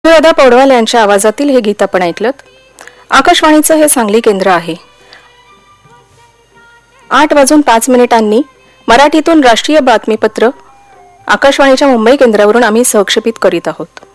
दादा पौडवाल यांच्या आवाजातील हे गीत आपण ऐकलं। आकाशवाणीचं हे सांगली केंद्र आहे। 8:05 मराठीतून राष्ट्रीय बातमीपत्र आकाशवाणीच्या मुंबई केंद्रावरून आम्ही सहक्षेपित करीत आहोत।